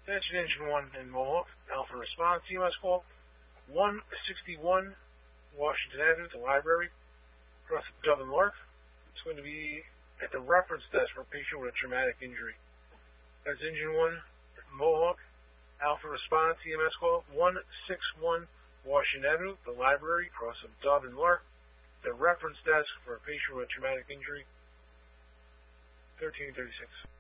Attention Engine 1 in Mohawk. Alpha response. EMS call 161 Washington Avenue, the library, across Dove and Lark. It's going to be at the reference desk for a patient with a traumatic injury. That's Engine 1 Mohawk. Alpha response. EMS call 161 Washington Avenue, the library, across Dove and Lark. The reference desk for a patient with a traumatic injury. 1336.